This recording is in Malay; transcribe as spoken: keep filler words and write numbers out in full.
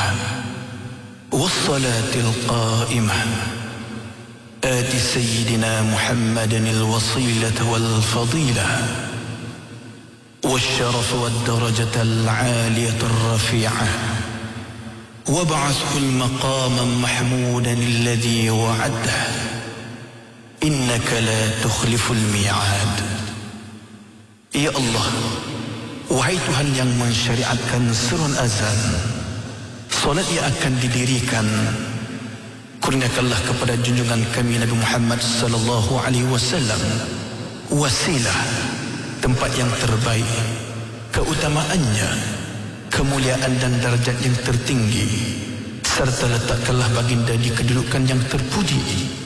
والصلاة القائمة آت سيدنا محمد الوصيلة والفضيلة والشرف والدرجة العالية الرفيعة وابعثه المقام محمودا الذي وعده إنك لا تخلف الميعاد. Ya Allah, wahai Tuhan yang mensyariatkan serun azan, solat yang akan didirikan, kurniakanlah kepada junjungan kami Nabi Muhammad sallallahu alaihi wasallam wasilah, tempat yang terbaik, keutamaannya, kemuliaan dan darjat yang tertinggi, serta letakkanlah baginda di kedudukan yang terpuji